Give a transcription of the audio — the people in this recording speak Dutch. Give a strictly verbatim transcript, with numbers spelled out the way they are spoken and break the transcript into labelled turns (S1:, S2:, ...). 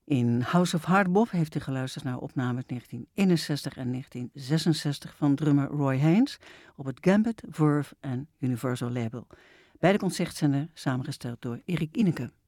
S1: In House of Hardbop heeft hij geluisterd naar opnames uit negentien eenenzestig en negentien zesenzestig van drummer Roy Haynes op het Gambit, Verve en Universal label. Bij de concertzender samengesteld door Erik Ineke.